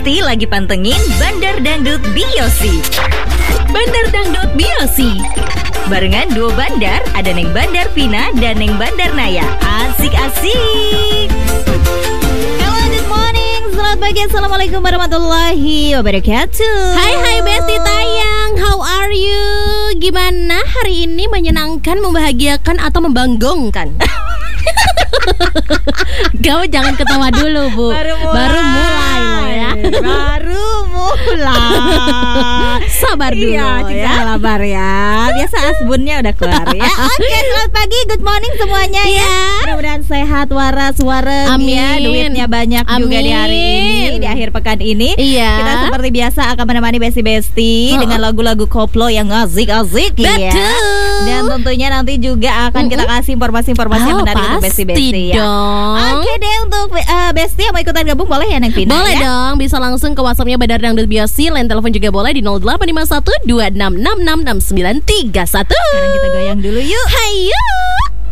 Besti lagi pantengin Bandar Dangdut Biosi. Bandar Dangdut Biosi barengan duo bandar, ada Neng Bandar Vina dan Neng Bandar Naya. Asik-asik. Hello, good morning. Selamat pagi, assalamualaikum warahmatullahi wabarakatuh. Hai Besti Tayang, how are you? Gimana hari ini, menyenangkan, membahagiakan, atau membanggongkan? Kamu jangan ketawa dulu, Bu. Baru mulai loh ya. Baru mulai. Sabar dulu ya. Sabar ya. Biasa asbunnya udah keluar ya. Oke, selamat pagi, good morning semuanya ya. Mudah-mudahan sehat waras wareng ya. Duitnya banyak juga di hari ini, di akhir pekan ini. Kita seperti biasa akan menemani Besti-Besti dengan lagu-lagu koplo yang asik-asik ya. Dan tentunya nanti juga akan kita kasih informasi-informasi yang menarik untuk Besti-Besti ya. Oke deh, untuk Besti yang mau ikutan gabung boleh ya Neng Vina? Boleh dong, bisa langsung ke WhatsApp-nya Bandar Dangdut Biosi. Line telepon juga boleh di 0851 26666931. Sekarang kita goyang dulu yuk. Hayu.